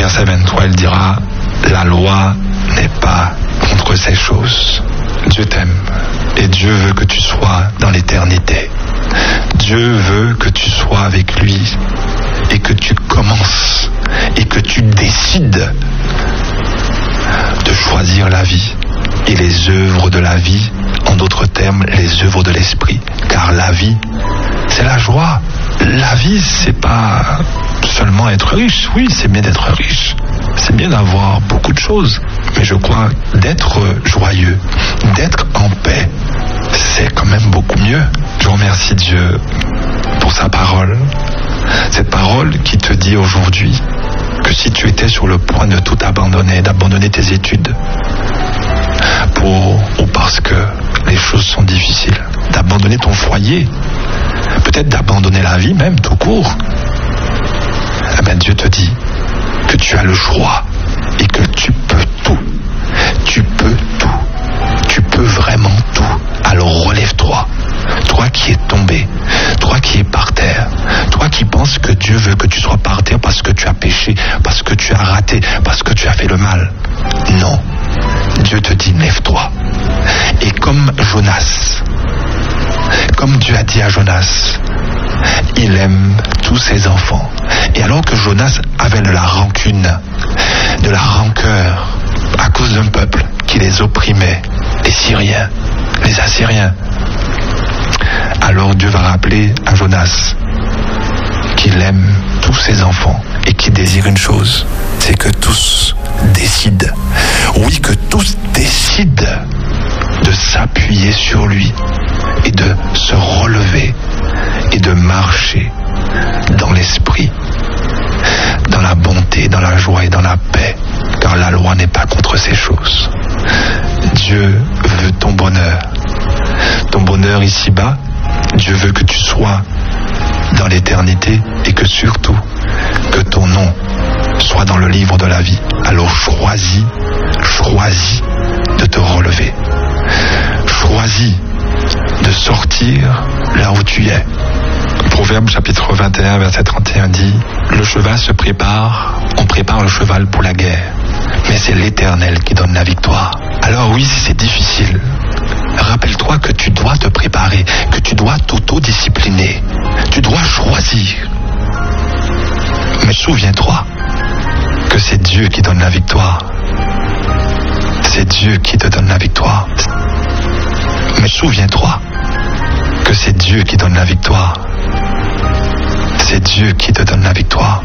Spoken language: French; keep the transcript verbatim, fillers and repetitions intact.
verset vingt-trois, il dira, la loi n'est pas contre ces choses. Dieu t'aime et Dieu veut que tu sois dans l'éternité. Dieu veut que tu sois avec lui et que tu commences et que tu décides de choisir la vie et les œuvres de la vie, en d'autres termes, les œuvres de l'esprit. Car la vie, c'est la joie. La vie, c'est pas seulement être riche. Oui, c'est bien d'être riche. C'est bien d'avoir beaucoup de choses. Mais je crois d'être joyeux, d'être en paix, c'est quand même beaucoup mieux. Je remercie Dieu pour sa parole. Cette parole qui te dit aujourd'hui que si tu étais sur le point de tout abandonner, d'abandonner tes études, pour, ou parce que les choses sont difficiles, d'abandonner ton foyer, peut-être d'abandonner la vie même tout court, eh bien Dieu te dit que tu as le choix et que tu peux tout. Tu peux tout. Tu peux vraiment tout. Alors relève-toi. Toi qui es tombé, toi qui es par terre, toi qui penses que Dieu veut que tu sois par terre parce que tu as péché, parce que tu as raté, parce que tu as fait le mal. Non. Dieu te dit, lève-toi. Et comme Jonas, comme Dieu a dit à Jonas, il aime tous ses enfants. Et alors que Jonas avait de la rancune, de la rancœur, à cause d'un peuple qui les opprimait, les Syriens, les Assyriens, alors Dieu va rappeler à Jonas qu'il aime tous ses enfants et qu'il désire une chose, c'est que tous décident, oui, que tous décident de s'appuyer sur lui et de se relever et de marcher dans l'esprit, dans la bonté, dans la joie et dans la paix, car la loi n'est pas contre ces choses. Dieu veut ton bonheur, ton bonheur ici-bas. Dieu veut que tu sois dans l'éternité et que surtout que ton nom soit dans le livre de la vie. Alors choisis, choisis de te relever. Choisis de sortir là où tu es. Proverbe chapitre vingt et un verset trente et un dit, le cheval se prépare, on prépare le cheval pour la guerre, mais c'est l'Éternel qui donne la victoire. Alors oui, c'est difficile. Rappelle-toi que tu dois te préparer, que tu dois t'auto-discipliner, tu dois choisir. Mais souviens-toi que c'est Dieu qui donne la victoire. C'est Dieu qui te donne la victoire. Mais souviens-toi que c'est Dieu qui donne la victoire. C'est Dieu qui te donne la victoire.